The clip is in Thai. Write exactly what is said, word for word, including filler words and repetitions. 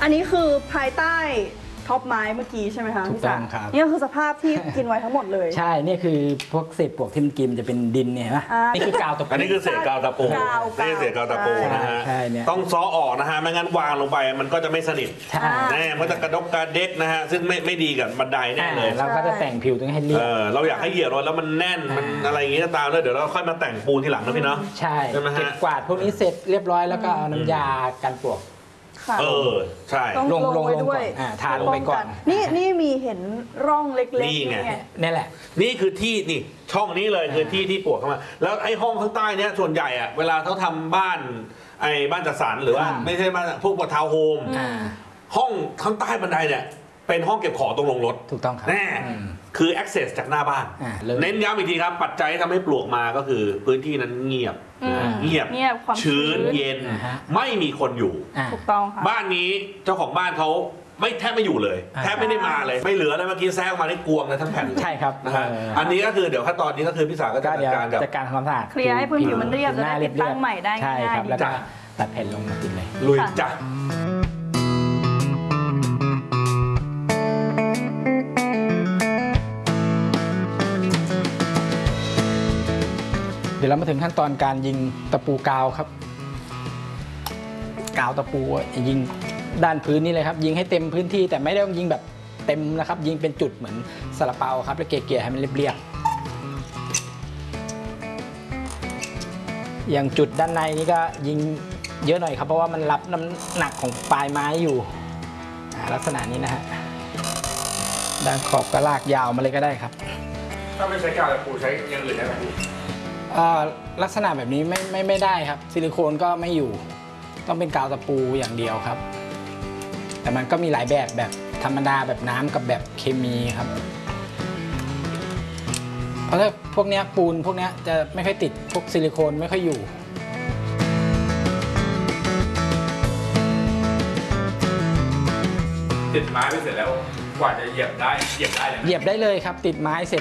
นนี้คือภายใต้ท็อปไม้เมื่อกี้ใช่ไหมคะถูกต้องครับนี่ก็คือสภาพที่กินไว้ทั้งหมดเลยใช่นี่คือพวกเศษปลวกที่มันกินจะเป็นดินเนี่ยนะนี่คือกาวตะปูอันนี้คือเศษกาวตะปูนี่เศษกาวตะปูนะฮะต้องซ้อออกนะฮะไม่งั้นวางลงไปมันก็จะไม่สนิทใช่แน่มันจะกระดกกระเด็กนะฮะซึ่งไม่ไม่ดีกับบันไดแน่เลยเราก็จะแต่งผิวตรงนี้ให้เรียบเราอยากให้เหยียบรถแล้วมันแน่นมันอะไรอย่างงี้ก็ตามเลยเดี๋ยวเราค่อยมาแต่งปูนทีหลังนะพี่เนาะใช่ใช่ไหมฮะเก็บกวาดพวกนี้เสร็จเรียบร้อยแล้วก็เอาน้ำยากันปลวกเออใช่ต้องลงลงไว้ด้วยอ่าทาลงไปก่อนนี่นี่มีเห็นร่องเล็กๆนี่ไงนี่แหละนี่คือที่นี่ช่องนี้เลยคือที่ที่ปลวกเข้ามาแล้วไอ้ห้องข้างใต้เนี้ยส่วนใหญ่อะเวลาเขาทำบ้านไอ้บ้านจัดสรรหรือว่าอ่าไม่ใช่บ้านพวกทาวน์โฮมอ่าห้องข้างใต้บันไดเนี่ยเป็นห้องเก็บของตรงลงรถถูกต้องครับแน่อืมคือ access จากหน้าบ้านอ่าเลยเน้นย้ำอีกทีครับ ปัจจัยที่ทำให้ปลวกมาก็คือพื้นที่นั้นเงียบอืมเงียบเงียบความชื้ชื้นนเย็นอ่าฮะไม่มีคนอยู่อ่าถูกต้องค่ะบ้านนี้เจ้าของบ้านเขาไม่แทบไม่อยู่เลยอ่าแทบไม่ได้มาเลย ไม่เหลือเลยเมื่อกี้แซงมาได้กวงเลยทั้งแผ่นเลยใช่ครับนะฮะเอออัอันนี้ก็คือเดี๋ยวขั้นตอนนี้ก็คือพี่สาวก็จะก็จัดเดี๋ยวการกับจัดการทำความสะอาดเคลียร์ให้พื้นผิวมันเรียบผิวหน้าจะได้ติดตั้งใหม่ได้ใช่ครับง่ายๆแล้วก็จ้ะตัดแผ่นลงมาติดเลยลุยจ้ะเดี๋ยวเรามาถึงขั้นตอนการยิงตะปูกาวครับ กาวตะปูยิงด้านพื้นนี่เลยครับ ยิงให้เต็มพื้นที่แต่ไม่ได้ต้องยิงแบบเต็มนะครับ ยิงเป็นจุดเหมือนซาลาเปาครับแล้วเกลี่ยๆให้มันเรียบๆอย่างจุดด้านในนี่ก็ยิงเยอะหน่อยครับเพราะว่ามันรับน้ำหนักของปลายไม้อยู่ลักษณะนี้นะฮะด้านขอบก็ลากยาวมาเลยก็ได้ครับถ้าไม่ใช้กาวตะปูใช้อย่างอื่นได้ไหมลักษณะแบบนี้ไม่ไม่ไม่ได้ครับซิลิโคนก็ไม่อยู่ต้องเป็นกาวตะปูอย่างเดียวครับ แต่มันก็มีหลายแบบแบบธรรมดาแบบน้ำกับแบบเคมีครับเพราะถ้าพวกเนี้ยปูนพวกเนี้ยจะไม่ค่อยติดพวกซิลิโคนไม่ค่อยอยู่ติดไม้ไปเสร็จแล้วกว่าจะเหยียบได้เหยียบได้เลยเหยียบได้เลยครับติดไม้เสร็จ